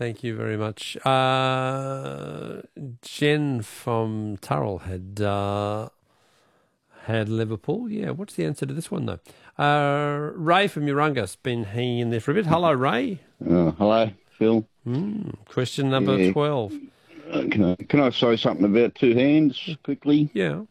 Thank you very much. Jen from Turrell had Liverpool. Yeah, what's the answer to this one, though? Ray from Urunga's been hanging in there for a bit. Hello, Ray. Hello, Phil. Question number 12. Can I say something about Two Hands quickly? Yeah.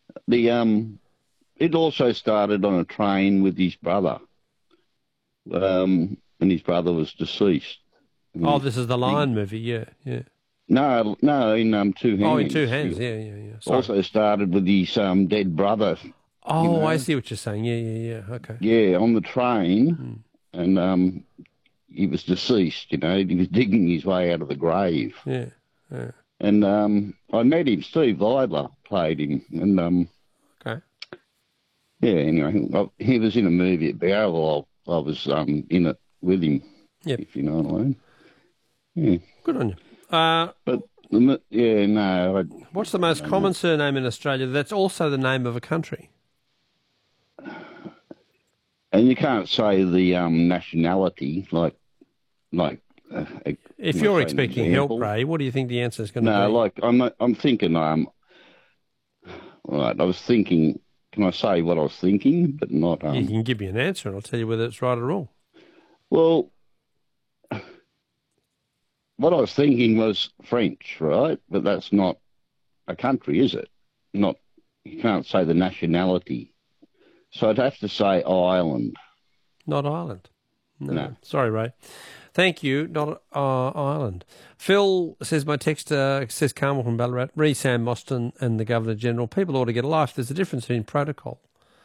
It also started on a train with his brother, and his brother was deceased. Oh, this is the Lion movie. Yeah. No, in Two Hands. Oh, in Two Hands. Yeah. Sorry. Also started with his dead brother. Oh, I see what you're saying. Yeah. Okay. Yeah, on the train, and he was deceased. He was digging his way out of the grave. Yeah. And I met him. Steve Vidler played him, and okay. Yeah. Anyway, he was in a movie at Bowral. I was in it with him. Yep. If you know what I mean. Yeah. Good on you. What's the most common surname in Australia that's also the name of a country? And you can't say the nationality, if you're expecting help, Ray, what do you think the answer is going to be? No, I'm thinking. All right, I was thinking. Can I say what I was thinking, but not? You can give me an answer, and I'll tell you whether it's right or wrong. Well, what I was thinking was French, right? But that's not a country, is it? Not. You can't say the nationality. So I'd have to say Ireland. Not Ireland. No. Sorry, Ray. Thank you. Not Ireland. Phil says, my texter says Carmel from Ballarat, re Sam Mostyn and the Governor-General. People ought to get a life. There's a difference between protocol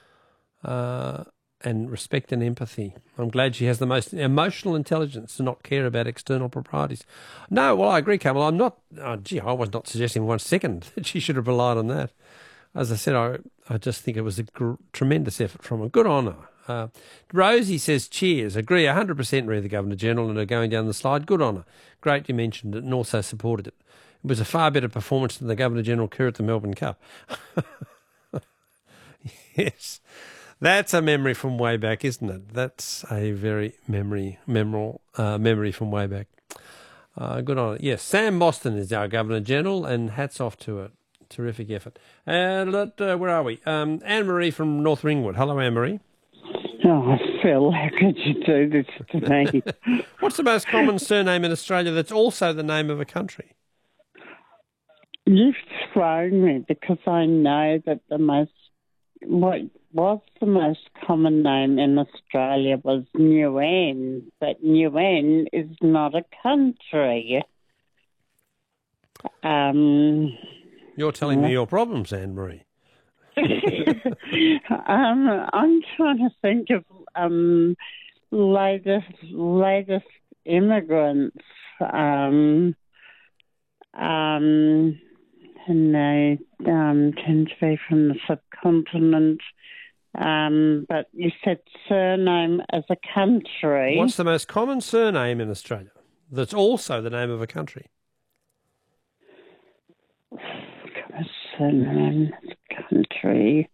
and respect and empathy. I'm glad she has the most emotional intelligence to not care about external proprieties. No, well, I agree, Carmel. I'm not, I was not suggesting 1 second that she should have relied on that. As I said, I just think it was a tremendous effort from her. Good on her. Rosie says, cheers. Agree 100% re the Governor-General and are going down the slide. Good on her. Great you mentioned it and also supported it. It was a far better performance than the Governor-General crew at the Melbourne Cup. Yes. That's a memory from way back, isn't it? That's a very memorable memory from way back. Good on it. Yes, Sam Mostyn is our Governor-General and hats off to it. Terrific effort. Where are we? Anne-Marie from North Ringwood. Hello, Anne-Marie. Oh, Phil, how could you do this to me? What's the most common surname in Australia that's also the name of a country? You've thrown me because I know that what was the most common name in Australia was Nguyen, but Nguyen is not a country. You're telling me your problems, Anne-Marie. I'm trying to think of latest immigrants, and they tend to be from the subcontinent. But you said surname as a country. What's the most common surname in Australia that's also the name of a country? Surname country.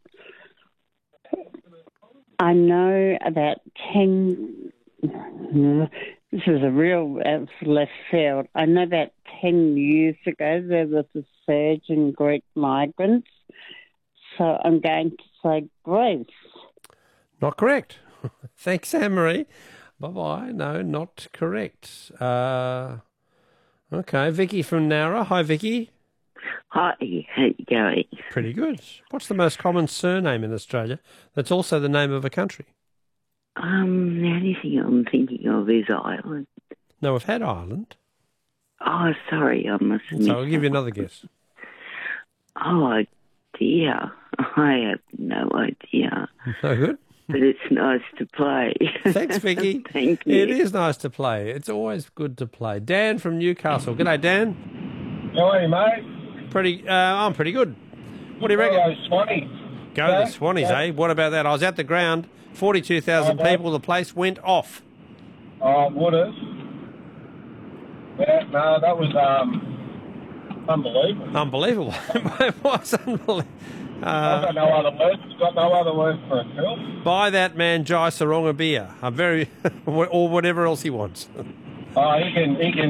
I know about 10. This is a real left field. I know about 10 years ago there was a surge in Greek migrants. So I'm going to say Greece. Not correct. Thanks, Anne-Marie. Bye-bye. No, not correct. Okay, Vicky from Nowra. Hi, Vicky. Hi, how you going? Pretty good. What's the most common surname in Australia that's also the name of a country? The only thing I'm thinking of is Ireland. No, we've had Ireland. Oh, sorry, I must have So I'll give you another guess. Oh, dear. I have no idea. No good? But it's nice to play. Thanks, Vicky. Thank you. It is nice to play. It's always good to play. Dan from Newcastle. G'day, Dan. How are you, mate? I'm pretty good. What do you reckon? Go Swannies. Go the Swannies, eh? What about that? I was at the ground. 42,000 people. The place went off. Oh, would have. Yeah, no, that was unbelievable. Unbelievable. It was unbelievable. I've got no other words. Got no other words for it, Phil. Buy that man Jai Sarong a beer. Or whatever else he wants. Oh, he can